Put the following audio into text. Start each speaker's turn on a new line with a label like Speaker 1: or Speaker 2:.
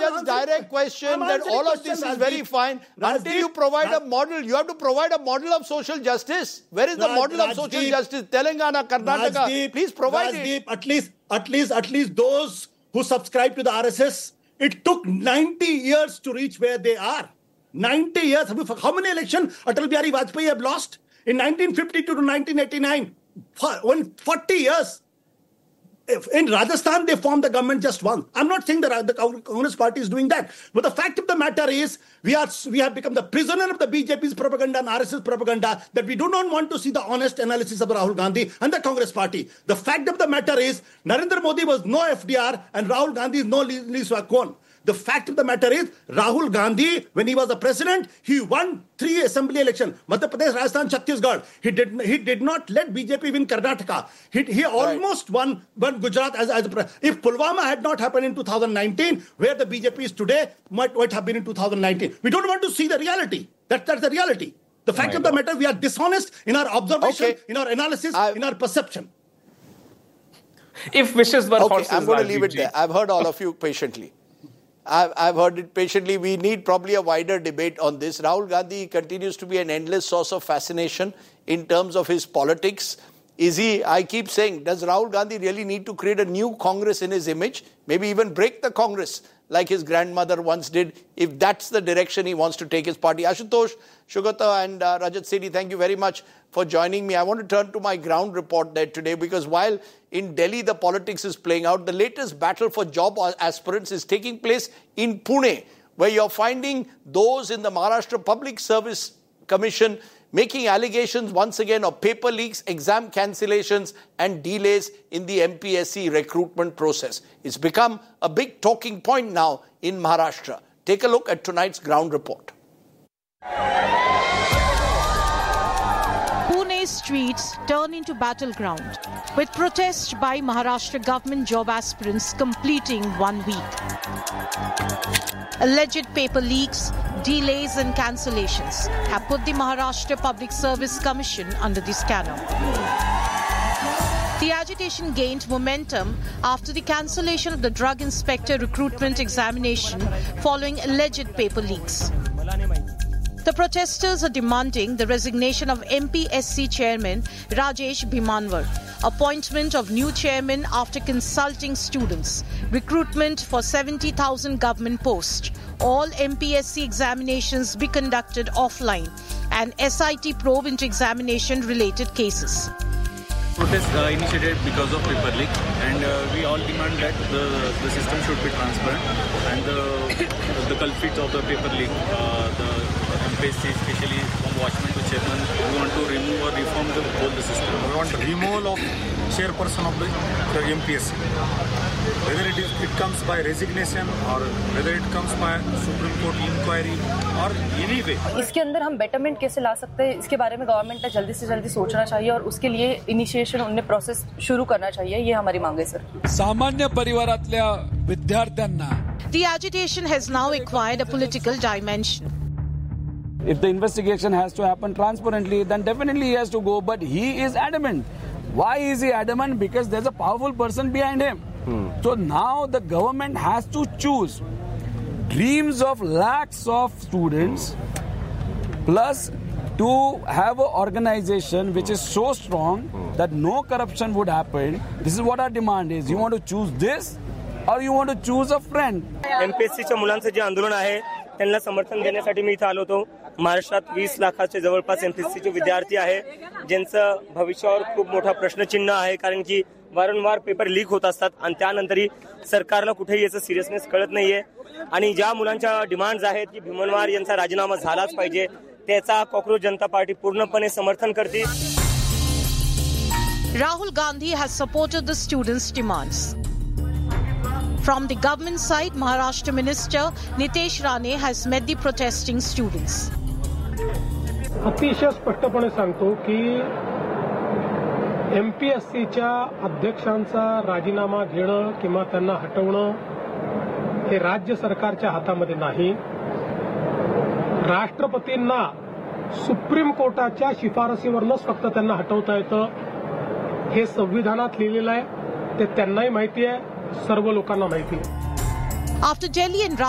Speaker 1: Bhargat's direct question that all of this is very fine until you provide a model. You have to provide a model of social justice. Where is the model of social justice? Telangana, Karnataka, please provide it.
Speaker 2: At least those who subscribe to the RSS, it took 90 years to reach where they are. 90 years. How many elections Atal Bihari Vajpayee have lost? In 1952 to 1989, 40 years. In Rajasthan, they formed the government just once. I'm not saying that the Congress party is doing that. But the fact of the matter is, we have become the prisoner of the BJP's propaganda and RSS propaganda, that we do not want to see the honest analysis of Rahul Gandhi and the Congress party. The fact of the matter is, Narendra Modi was no FDR and Rahul Gandhi is no Lee Swak-kwon. The fact of the matter is, Rahul Gandhi, when he was the president, he won 3 assembly elections. Madhya Pradesh, Rajasthan, Chhattisgarh. He did not let BJP win Karnataka. He almost won Gujarat as a president. If Pulwama had not happened in 2019, where the BJP is today, might have been in 2019. We don't want to see the reality. That's the reality. The fact of the matter, we are dishonest in our observation, in our analysis, in our perception.
Speaker 3: If wishes were horses,
Speaker 1: I'm going to leave it there. I've heard all of you patiently. I've heard it patiently. We need probably a wider debate on this. Rahul Gandhi continues to be an endless source of fascination in terms of his politics. I keep saying, does Rahul Gandhi really need to create a new Congress in his image? Maybe even break the Congress like his grandmother once did, if that's the direction he wants to take his party. Ashutosh, Shugata and Rajat Sethi, thank you very much for joining me. I want to turn to my ground report there today, because while in Delhi the politics is playing out, the latest battle for job aspirants is taking place in Pune, where you're finding those in the Maharashtra Public Service Commission making allegations once again of paper leaks, exam cancellations and delays in the MPSC recruitment process. It's become a big talking point now in Maharashtra. Take a look at tonight's ground report.
Speaker 4: Pune's streets turn into battleground, with protests by Maharashtra government job aspirants completing 1 week. Alleged paper leaks, delays and cancellations have put the Maharashtra Public Service Commission under the scanner. The agitation gained momentum after the cancellation of the drug inspector recruitment examination following alleged paper leaks. The protesters are demanding the resignation of MPSC chairman Rajesh Bhimanwar, appointment of new chairman after consulting students, recruitment for 70,000 government posts, all MPSC examinations be conducted offline, and SIT probe into examination-related cases.
Speaker 5: Protest initiated because of paper leak, and we all demand that the system should be transparent, and the culprits of the paper leak, the MPSC, especially from watchman to chairman, we want to remove or reform the system.
Speaker 6: We want removal of chairperson of the MPSC. Whether it comes by resignation or whether it comes by Supreme Court inquiry or any way.
Speaker 7: इसके अंदर हम betterment कैसे ला सकते हैं, इसके बारे में government ने जल्दी से जल्दी सोचना चाहिए और उसके लिए इनिशिएशन उन्हें प्रोसेस शुरू करना चाहिए, ये हमारी मांग है सर.
Speaker 8: सामान्य परिवारातल्या विद्यार्थ्यांना.
Speaker 4: The agitation has now acquired a political dimension.
Speaker 8: If the investigation has to happen transparently, then definitely he has to go, but he is adamant. Why is he adamant? Because there's a powerful person behind him. So now the government has to choose dreams of lakhs of students plus to have an organization which is so strong that no corruption would happen. This is what our demand is. You want to choose this or you want to choose a friend?
Speaker 9: MPSCच्या मुलांचं जे आंदोलन आहे त्यांना समर्थन देण्यासाठी मी इथे आलो होतो. महाराष्ट्रात 20 लाखाचे जवळपास MPSCचे विद्यार्थी आहे ज्यांचं भविष्यावर खूप मोठा प्रश्नचिन्ह आहे, कारण की वारंवार पेपर लीक होत असतात आणि त्यानंतरही सरकारला कुठेही याचं सिरियसनेस कळत नाहीये. आणि ज्या मुलांच्या डिमांड्स आहेत की भीमनवार यांचा राजीनामा झालाच पाहिजे, त्याचा कॉकरोच जनता पार्टी पूर्णपणे समर्थन करते.
Speaker 4: Rahul Gandhi has supported the students' demands. From the government side, Maharashtra Minister Nitesh Rane has met the protesting students.
Speaker 10: अतिशय स्पष्टपणे सांगतो की MPSCच्या अध्यक्षांचा राजीनामा घेणं किंवा त्यांना हटवणं हे राज्य सरकारच्या हातामध्ये नाही. राष्ट्रपतींना सुप्रीम कोर्टाच्या शिफारसीवरूनच फक्त त्यांना हटवता येतं, हे संविधानात लिहिलेलं आहे. ते त्यांनाही माहिती आहे, सर्व लोकांना माहिती आहे.
Speaker 4: After Delhi and